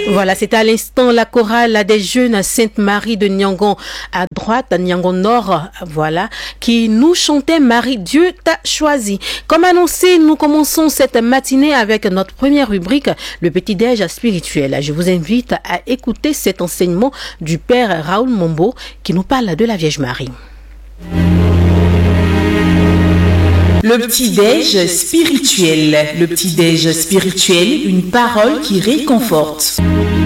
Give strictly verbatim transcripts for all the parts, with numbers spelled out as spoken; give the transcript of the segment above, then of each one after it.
Voilà, c'est à l'instant la chorale des jeunes Sainte-Marie de Niangon à droite, Niangon Nord, voilà, qui nous chantait Marie, Dieu t'a choisi. Comme annoncé, nous commençons cette matinée avec notre première rubrique, le petit-déj spirituel. Je vous invite à écouter cet enseignement du Père Raoul Mombo qui nous parle de la Vierge Marie. Le petit-déj spirituel. Le petit-déj spirituel, une parole qui réconforte.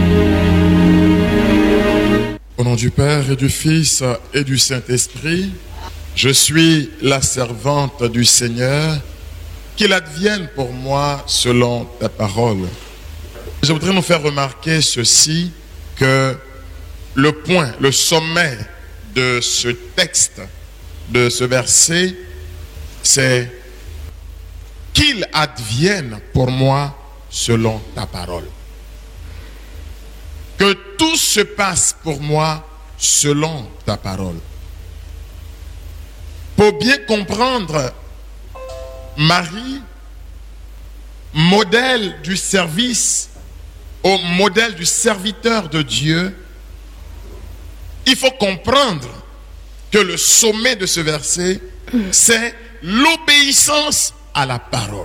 Au nom du Père et du Fils et du Saint-Esprit, je suis la servante du Seigneur, qu'il advienne pour moi selon ta parole. Je voudrais nous faire remarquer ceci, que le point, le sommet de ce texte, de ce verset, c'est qu'il advienne pour moi selon ta parole. Que tout se passe pour moi selon ta parole. Pour bien comprendre Marie, modèle du service, au modèle du serviteur de Dieu, il faut comprendre que le sommet de ce verset, c'est l'obéissance à la parole.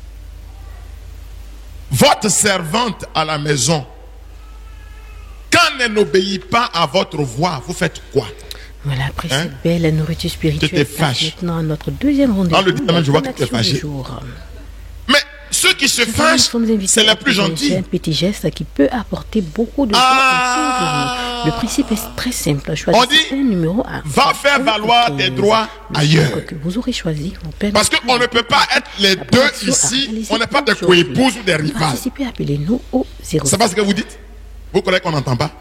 Votre servante à la maison, quand elle n'obéit pas à votre voix, vous faites quoi? Voilà, après hein? cette belle nourriture spirituelle. Maintenant, notre deuxième rendez-vous. Dans le dimanche, je vois que tu es fâché. Mais ceux qui se fâchent, c'est la plus gentille. C'est un petit geste qui peut apporter beaucoup de choses. Ah. Le principe est très simple. On dit, un numéro à va faire valoir tes droits ailleurs. Que vous aurez choisi. Parce qu'on ne peut pas être les deux ici. On n'est pas des co-épouses ou des rivales. Appelez-nous au zéro. C'est pas ce que vous dites? Vous croyez qu'on n'entend pas?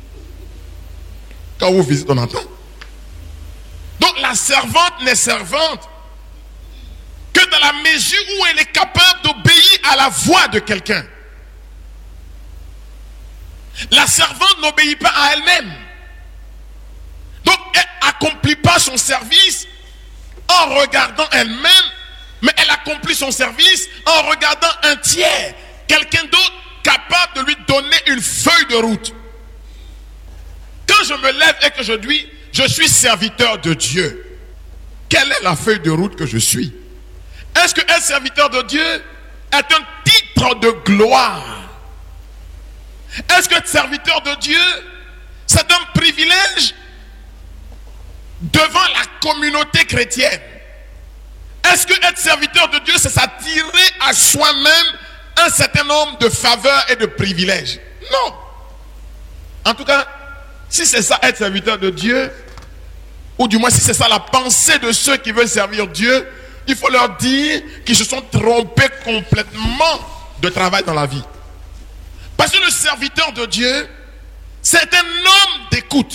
Quand vous visitez, on entend. Donc la servante n'est servante que dans la mesure où elle est capable d'obéir à la voix de quelqu'un. La servante n'obéit pas à elle-même. Donc elle n'accomplit pas son service en regardant elle-même, mais elle accomplit son service en regardant un tiers, quelqu'un d'autre capable de lui donner une feuille de route. Quand je me lève et que je dis, je suis serviteur de Dieu, quelle est la feuille de route que je suis? Est-ce que être serviteur de Dieu est un titre de gloire? Est-ce que être serviteur de Dieu, c'est un privilège devant la communauté chrétienne? Est-ce que être serviteur de Dieu, c'est s'attirer à soi-même un certain nombre de faveurs et de privilèges? Non. En tout cas, si c'est ça être serviteur de Dieu, ou du moins si c'est ça la pensée de ceux qui veulent servir Dieu, il faut leur dire qu'ils se sont trompés complètement de travail dans la vie. Parce que le serviteur de Dieu, c'est un homme d'écoute.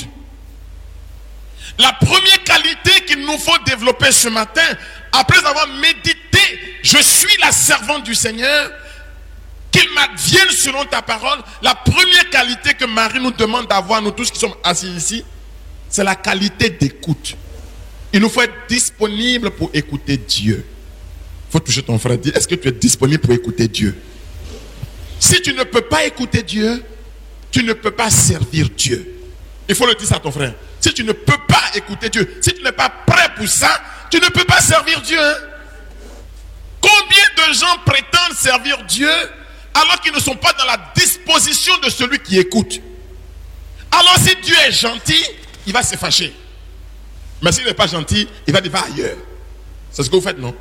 La première qualité qu'il nous faut développer ce matin, après avoir médité, je suis la servante du Seigneur, qu'il m'advienne selon ta parole. La première qualité que Marie nous demande d'avoir, nous tous qui sommes assis ici, c'est la qualité d'écoute. Il nous faut être disponible pour écouter Dieu. Il faut toucher ton frère et dire, est-ce que tu es disponible pour écouter Dieu? Si tu ne peux pas écouter Dieu, tu ne peux pas servir Dieu. Il faut le dire à ton frère. Si tu ne peux pas écouter Dieu, si tu n'es pas prêt pour ça, tu ne peux pas servir Dieu. Hein? Combien de gens prétendent servir Dieu alors qu'ils ne sont pas dans la disposition de celui qui écoute? Alors si Dieu est gentil, il va se fâcher. Mais s'il n'est pas gentil, il va dire va ailleurs. C'est ce que vous faites, non?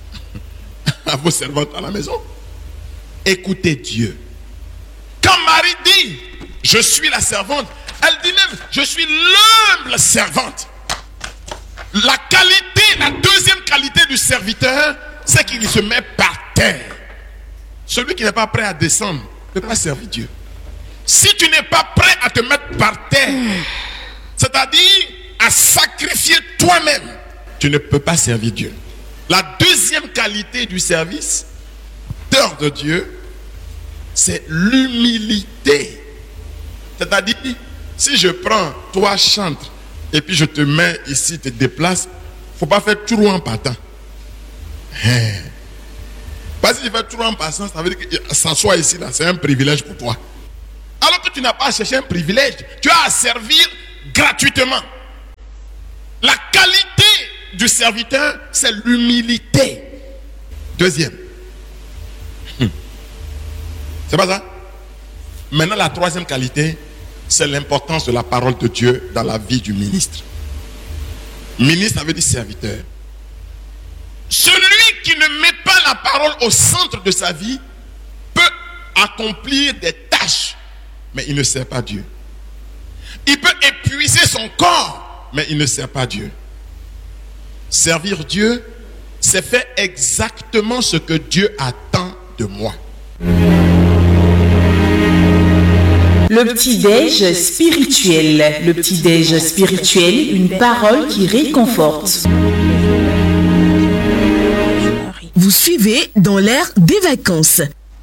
À vos servantes à la maison. Écoutez Dieu. Quand Marie dit, je suis la servante, elle dit même, je suis l'humble servante. La qualité, la deuxième qualité du serviteur, c'est qu'il se met par terre. Celui qui n'est pas prêt à descendre ne peut pas servir Dieu. Si tu n'es pas prêt à te mettre par terre, c'est-à-dire à sacrifier toi-même, tu ne peux pas servir Dieu. La deuxième qualité du service de Dieu, c'est l'humilité. C'est-à-dire, si je prends toi chantre et puis je te mets ici, te déplace, il ne faut pas faire tout en partant. Hein. Parce que si tu fais tout en passant, ça veut dire que s'asseoir ici, là, c'est un privilège pour toi. Alors tu n'as pas à chercher un privilège. Tu as à servir gratuitement. La qualité du serviteur, c'est l'humilité. Deuxième. Hum. C'est pas ça? Maintenant, la troisième qualité, c'est l'importance de la parole de Dieu dans la vie du ministre. Ministre, ça veut dire serviteur. Celui qui ne met pas la parole au centre de sa vie peut accomplir des tâches, mais il ne sert pas Dieu. Il peut épuiser son corps, mais il ne sert pas Dieu. Servir Dieu, c'est faire exactement ce que Dieu attend de moi. Le petit-déj spirituel. Le petit-déj spirituel, une parole qui réconforte. Vous suivez dans l'air des vacances.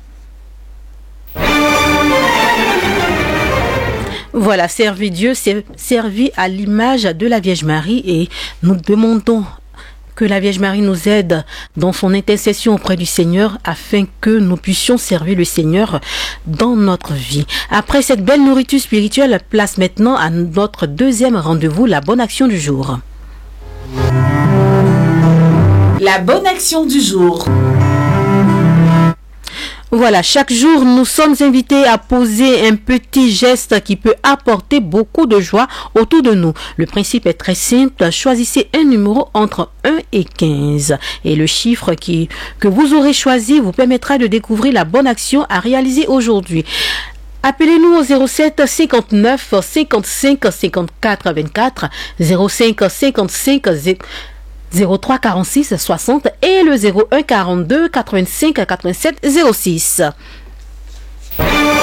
Voilà, servir Dieu, c'est servir à l'image de la Vierge Marie et nous demandons que la Vierge Marie nous aide dans son intercession auprès du Seigneur afin que nous puissions servir le Seigneur dans notre vie. Après cette belle nourriture spirituelle, place maintenant à notre deuxième rendez-vous, la bonne action du jour. La bonne action du jour. Voilà, chaque jour, nous sommes invités à poser un petit geste qui peut apporter beaucoup de joie autour de nous. Le principe est très simple. Choisissez un numéro entre un et quinze. Et le chiffre qui, que vous aurez choisi vous permettra de découvrir la bonne action à réaliser aujourd'hui. Appelez-nous au zéro sept cinquante-neuf cinquante-cinq cinquante-quatre vingt-quatre, zéro cinq cinquante-cinq zéro trois quarante-six soixante et le zéro un quarante-deux quatre-vingt-cinq quatre-vingt-sept zéro six.